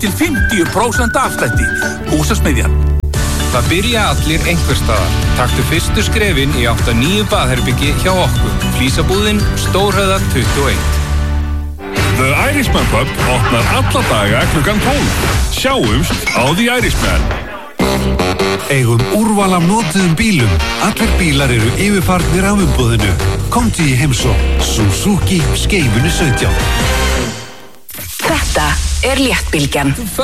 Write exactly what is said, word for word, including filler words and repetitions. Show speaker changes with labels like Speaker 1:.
Speaker 1: til fimmtíu prósent afslætti. Húsasmiðjan.
Speaker 2: Það byrja allir einhverstaðar. Taktu fyrstu skrefin í átta nýju baðherbyggi hjá okkur. Flísabúðin, Stórhöfða tuttugu og eitt.
Speaker 3: The Irishman Pub opnar alla daga klukkan tólf. Sjáumst á The Irishman.
Speaker 4: Eigum úrval af notuðum bílum. Allir bílar eru yfirfarnir af umboðinu. Komdu í heimsókn. Suzuki Skeifunni sautján.
Speaker 5: Þetta er Léttbylgjan.